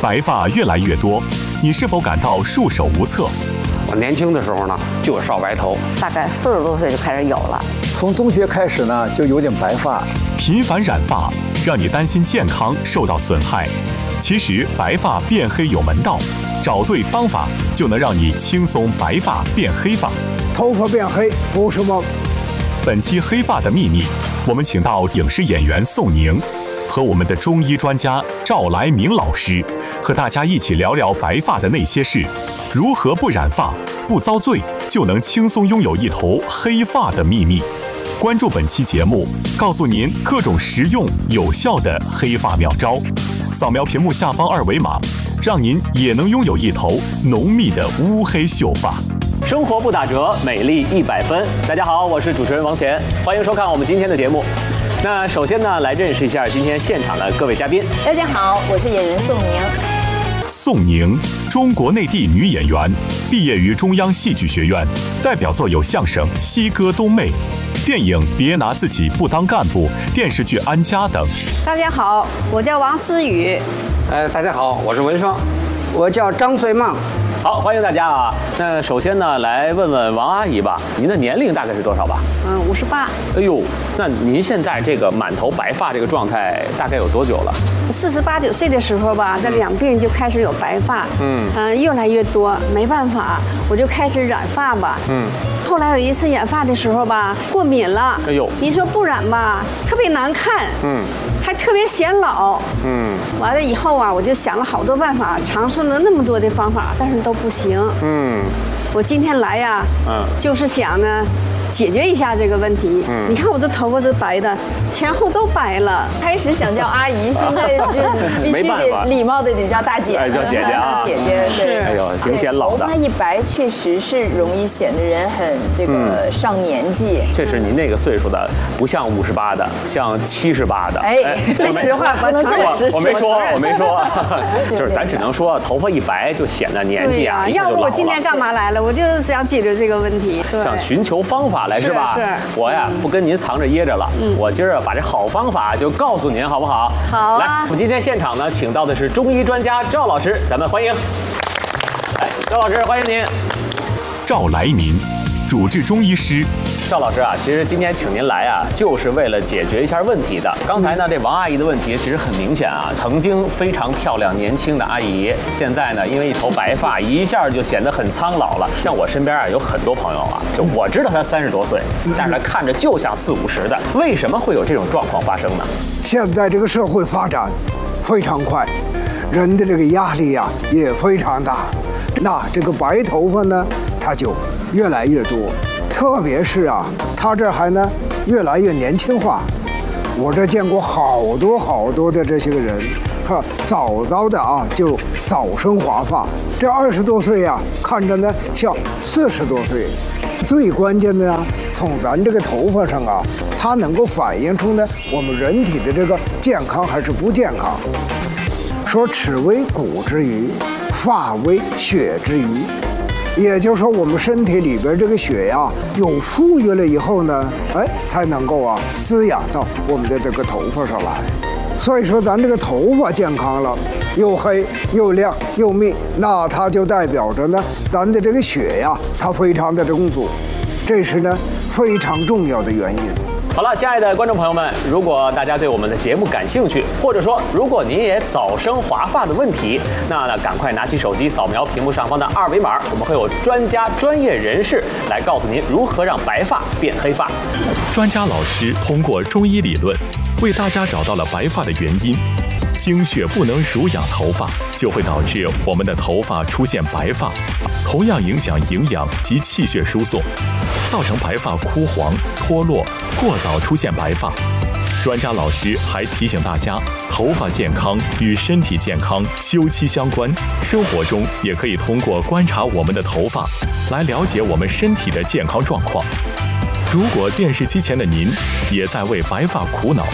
白发越来越多，你是否感到束手无策？ 我年轻的时候呢，就有少白头， 大概40多岁就开始有了。 从中学开始呢，就有点白发。 频繁染发让你担心健康受到损害，其实白发变黑有门道，找对方法就能让你轻松白发变黑发。 头发变黑不是梦。 本期黑发的秘密，我们请到影视演员宋宁和我们的中医专家赵来明老师，和大家一起聊聊白发的那些事，如何不染发、不遭罪，就能轻松拥有一头黑发的秘密。关注本期节目，告诉您各种实用有效的黑发妙招。扫描屏幕下方2维码，让您也能拥有一头浓密的乌黑秀发。 生活不打折，美丽100分。大家好，我是主持人王乾，欢迎收看我们今天的节目。那首先呢，来认识一下今天现场的各位嘉宾。 大家好，我是演员宋宁。 宋宁，中国内地女演员，毕业于中央戏剧学院，代表作有相声《西歌东妹》、电影《别拿自己不当干部》、电视剧《安家》等。 大家好，我叫王思雨。 大家好，我是文双，我叫张穗梦。 好，欢迎大家啊！那首先呢，来问问王阿姨吧，您的年龄大概是多少吧 ？58。 哎呦，那您现在这个满头白发这个状态大概有多久了 ？48、9岁的时候吧，在两鬓就开始有白发，越来越多，没办法，我就开始染发吧，后来有一次染发的时候吧，过敏了， 哎呦， 你说不染吧，特别难看，还特别显老，完了以后啊，我就想了好多办法，尝试了那么多的方法，但是都不行，我今天来呀，就是想呢，解决一下这个问题。你看我的头发都白的，前后都白了。 开始想叫阿姨，现在就必须得礼貌的得叫大姐， 叫姐姐啊， 姐姐。对， 哎呦，挺显老的。 头发一白，确实是容易显得人很这个上年纪。 确实，您那个岁数的不像58的，像78的。 哎，这实话不能这么我没说，就是咱只能说头发一白就显得年纪啊， 要不我今天干嘛来了？我就是想解决这个问题， 想寻求方法来是吧？ 是。 我呀不跟您藏着掖着了，我今儿把这好方法就告诉您，好不好？ 好啊。 来，我们今天现场呢，请到的是中医专家赵老师，咱们欢迎。来，赵老师，欢迎您。 赵来明，主治中医师。 赵老师啊，其实今天请您来啊，就是为了解决一下问题的。刚才呢，这王阿姨的问题其实很明显啊，曾经非常漂亮年轻的阿姨，现在呢，因为一头白发，一下就显得很苍老了。像我身边啊，有很多朋友啊，就我知道他30多岁，但是他看着就像40、50的，为什么会有这种状况发生呢？ 现在这个社会发展非常快，人的这个压力呀也非常大，那这个白头发呢，它就越来越多。特别是啊，他这还呢越来越年轻化。我这见过好多的这些个人，早的啊就早生华发，这20多岁啊，看着呢像40多岁。最关键的呢，从咱这个头发上啊，它能够反映出呢我们人体的这个健康还是不健康。说齿为骨之余，发为血之余。也就是说，我们身体里边这个血呀，有富裕了以后呢，才能够啊滋养到我们的这个头发上来。所以说，咱这个头发健康了，又黑又亮又密，那它就代表着呢，咱的这个血呀，它非常的充足，这是呢非常重要的原因。 好了，亲爱的观众朋友们，如果大家对我们的节目感兴趣，或者说如果您也早生华发的问题，那赶快拿起手机扫描屏幕上方的2维码，我们会有专业人士来告诉您如何让白发变黑发。 专家老师通过中医理论，为大家找到了白发的原因。经血不能濡养头发，就会导致我们的头发出现白发，同样影响营养及气血输送，造成白发枯黄、脱落，过早出现白发。专家老师还提醒大家，头发健康与身体健康休戚相关，生活中也可以通过观察我们的头发，来了解我们身体的健康状况。如果电视机前的您也在为白发苦恼，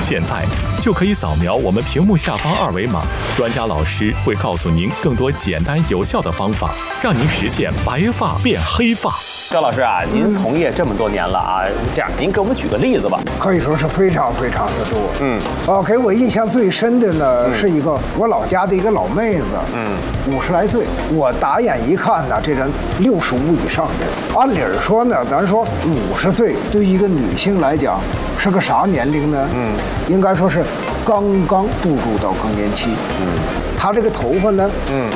现在就可以扫描我们屏幕下方二维码，专家老师会告诉您更多简单有效的方法，让您实现白发变黑发。 赵老师啊，您从业这么多年了啊，这样您给我们举个例子吧。 可以说是非常非常的多。给我印象最深的呢，是一个我老家的一个老妹子，50来岁，我打眼一看呢，这人65以上的。按理说呢，咱说50岁对于一个女性来讲是个啥年龄呢？应该说是刚刚步入到更年期。她这个头发呢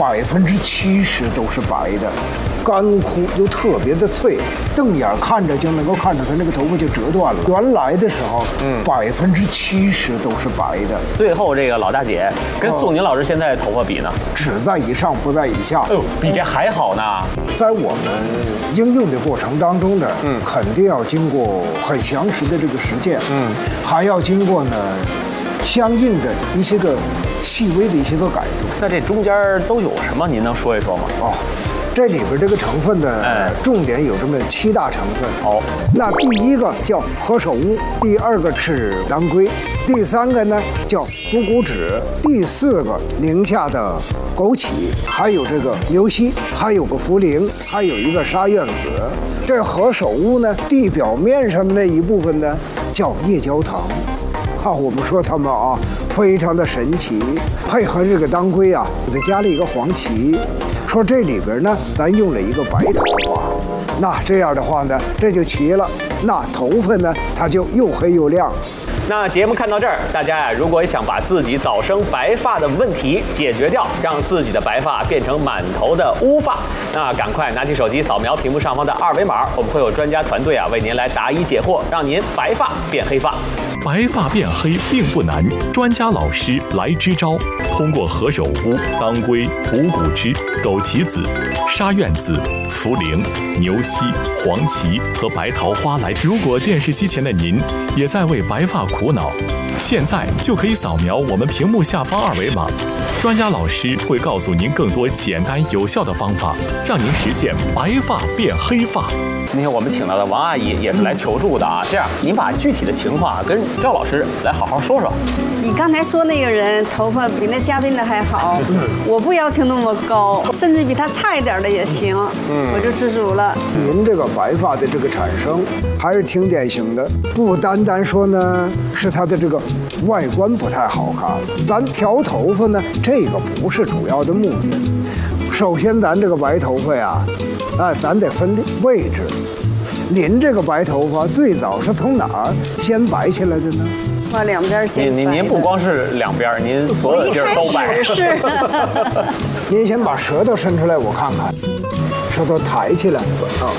，70%都是白的。干枯又特别的脆，瞪眼看着就能够看出他那个头发就折断了。原来的时候，70%都是白的。 最后这个老大姐跟宋宁老师现在头发比呢， 只在以上不在以下。 哎呦，比这还好呢。 在我们应用的过程当中呢，肯定要经过很详实的这个实践，还要经过呢相应的一些个细微的一些个改动。 那这中间都有什么？您能说一说吗？ 这里边这个成分的重点有这么7大成分。那第一个叫何首乌，第2个是当归，第3个呢叫补骨脂，第4个宁夏的枸杞，还有这个牛膝，还有个茯苓，还有一个沙苑子。这何首乌呢，地表面上的那一部分呢叫夜焦糖。我们说它们非常的神奇，配合这个当归给它加了一个黄芪。说这里边呢，咱用了一个白头发，那这样的话呢，这就齐了，那头发呢，它就又黑又亮。 那节目看到这儿，大家如果想把自己早生白发的问题解决掉，让自己的白发变成满头的乌发，那赶快拿起手机扫描屏幕上方的二维码，我们会有专家团队为您来答疑解惑，让您白发变黑发。 白发变黑并不难，专家老师来支招。通过何首乌、当归、补骨脂、枸杞子、沙苑子、茯苓、牛膝、黄芪和白桃花来。如果电视机前的您也在为白发苦恼，现在就可以扫描我们屏幕下方二维码，专家老师会告诉您更多简单有效的方法，让您实现白发变黑发。 今天我们请到的王阿姨也是来求助的这样，您把具体的情况跟赵老师来好好说说。 你刚才说那个人头发比那嘉宾的还好，我不要求那么高，甚至比他差一点的也行，我就知足了。 您这个白发的这个产生还是挺典型的，不单单说呢是他的这个外观不太好看，咱调头发呢这个不是主要的目的。首先咱这个白头发咱得分位置。您这个白头发最早是从哪儿先白起来的呢？ 把两边先白。 您不光是两边，您所有的地儿都白。 是。 您先把舌头伸出来，我看看，舌头抬起来。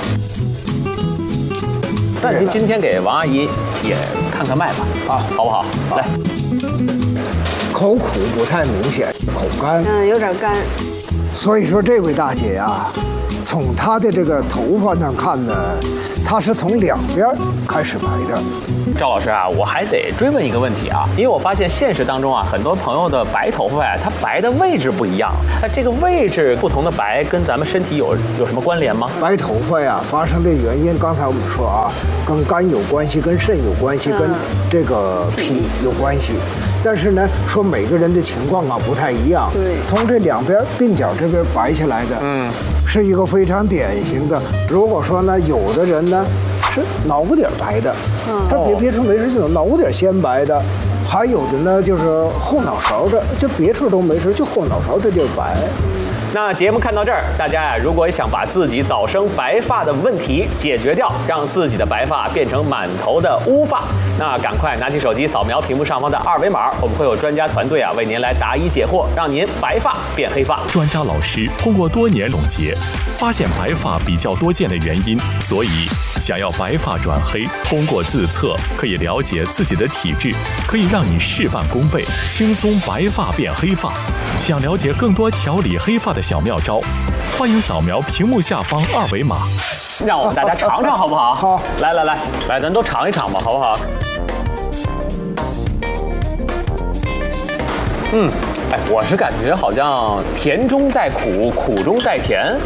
那您今天给王阿姨也看看脉吧，好不好？来， 口苦不太明显，口干， 有点干。 所以说这位大姐从她的这个头发上看呢，她是从两边开始白的。 赵老师我还得追问一个问题因为我发现现实当中很多朋友的白头发它白的位置不一样，这个位置不同的白跟咱们身体有什么关联吗？ 白头发发生的原因，刚才我们说跟肝有关系，跟肾有关系，跟这个脾有关系。但是呢，说每个人的情况不太一样。 对，从这两边鬓角这边白下来的，是一个非常典型的。如果说呢，有的人呢是脑瓜底白的，这别处没事就脑瓜底先白的，还有的呢就是后脑勺这别处都没事，就后脑勺这地儿白。 那节目看到这儿，大家如果想把自己早生白发的问题解决掉，让自己的白发变成满头的乌发，那赶快拿起手机扫描屏幕上方的二维码，我们会有专家团队为您来答疑解惑，让您白发变黑发。 专家老师通过多年总结，发现白发比较多见的原因，所以想要白发转黑，通过自测可以了解自己的体质，可以让你事半功倍，轻松白发变黑发。想了解更多调理黑发的小妙招，欢迎扫描屏幕下方二维码， 让我们大家尝尝好不好？ 好， 来，咱都尝一尝吧，好不好？我是感觉好像甜中带苦，苦中带甜，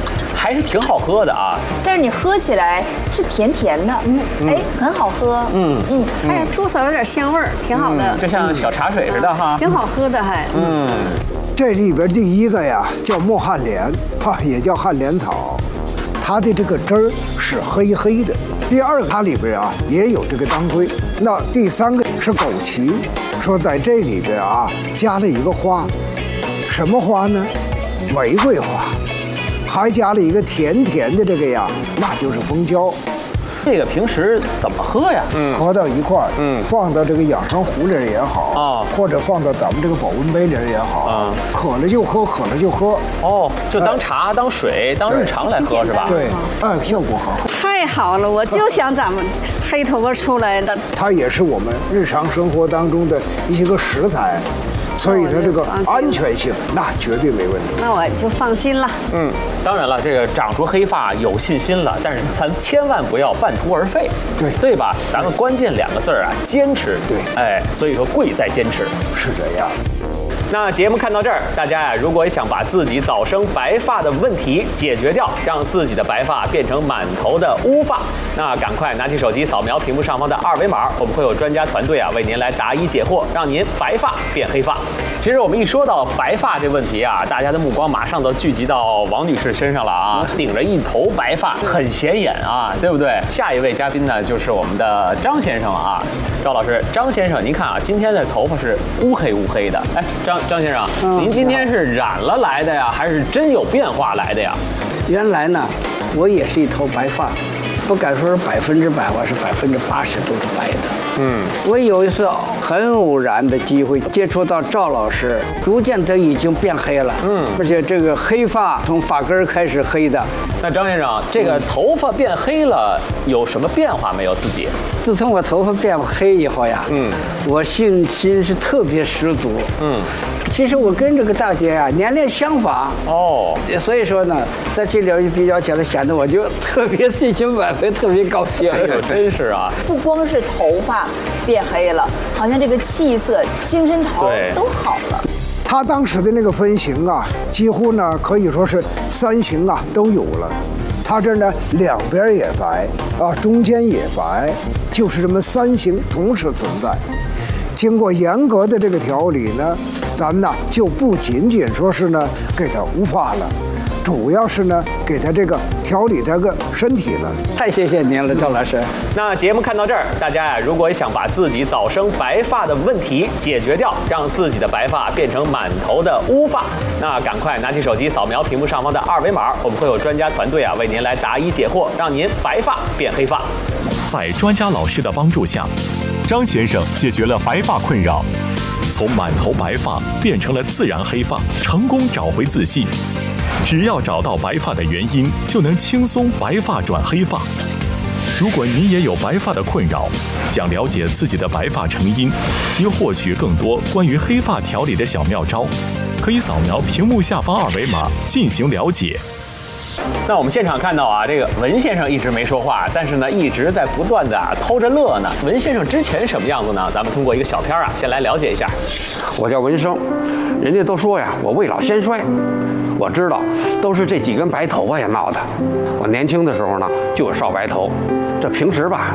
还是挺好喝的啊。 但是你喝起来是甜甜的，哎，很好喝。 哎，多少有点香味儿，挺好的， 就像小茶水似的哈。 挺好喝的还。 这里边第一个呀叫墨旱莲，也叫旱莲草，它的这个汁儿是黑黑的。第二个它里边啊也有这个当归。那第三个是枸杞，说在这里边啊加了一个花，什么花呢？玫瑰花，还加了一个甜甜的这个呀，那就是蜂胶。 这个平时怎么喝呀？ 合到一块儿，放到这个养生壶里也好，或者放到咱们这个保温杯里也好，渴了就喝，渴了就喝。 哦，就当茶、当水、当日常来喝是吧？ 对，效果很好。 太好了，我就想咱们黑头发出来的。 它也是我们日常生活当中的一些个食材，所以它这个安全性那绝对没问题。 那我就放心了。 当然了，这个长出黑发有信心了，但是咱千万不要半途而废，对吧？咱们关键2个字啊，坚持。 对， 哎，所以说贵在坚持。 是这样。 那节目看到这儿，大家呀，如果想把自己早生白发的问题解决掉，让自己的白发变成满头的乌发，那赶快拿起手机扫描屏幕上方的2维码，我们会有专家团队啊为您来答疑解惑，让您白发变黑发。其实我们一说到白发这问题啊，大家的目光马上都聚集到王女士身上了啊，顶着一头白发，很显眼啊，对不对？下一位嘉宾呢，就是我们的张先生了啊，赵老师，张先生，您看啊，今天的头发是乌黑乌黑的，哎，张先生，您今天是染了来的呀，还是真有变化来的呀？ 原来呢，我也是一头白发，不敢说是100%，我是80%都是白的。我有一次很偶然的机会接触到赵老师，逐渐都已经变黑了。而且这个黑发从发根开始黑的。 那张先生，这个头发变黑了，有什么变化没有？自己？ 自从我头发变黑以后呀，我信心是特别十足。其实我跟这个大姐啊年龄相仿哦， 所以说呢，在这里比较起来，显得我就特别信心满分，特别高兴。 哎呦，真是啊！ 不光是头发变黑了，好像这个气色、精神头都好了。 他当时的那个分型啊，几乎呢可以说是3型啊都有了。他这呢两边也白啊，中间也白，就是这么3型同时存在。经过严格的这个调理呢，咱们呢就不仅仅说是呢给他乌发了，主要是呢给他这个调理他个身体了。 太谢谢您了，赵老师。 那节目看到这儿，大家呀，如果想把自己早生白发的问题解决掉，让自己的白发变成满头的乌发，那赶快拿起手机扫描屏幕上方的2维码，我们会有专家团队啊为您来答疑解惑，让您白发变黑发。 在专家老师的帮助下，张先生解决了白发困扰，从满头白发变成了自然黑发，成功找回自信。只要找到白发的原因，就能轻松白发转黑发。如果您也有白发的困扰，想了解自己的白发成因及获取更多关于黑发调理的小妙招，可以扫描屏幕下方2维码进行了解。 那我们现场看到啊，这个文先生一直没说话，但是呢一直在不断的偷着乐呢。文先生之前什么样子呢？咱们通过一个小片啊，先来了解一下。 我叫文生，人家都说呀，我未老先衰。我知道，都是这几根白头发呀闹的。我年轻的时候呢，就有少白头，这平时吧